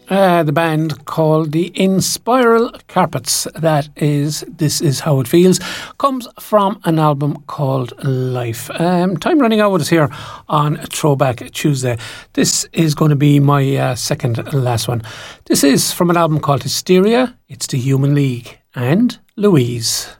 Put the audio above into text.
The band called the Inspiral Carpets. This Is How It Feels. Comes from an album called Life. Time running out here on Throwback Tuesday. This is going to be my second last one. This is from an album called Hysteria. It's the Human League and Louise.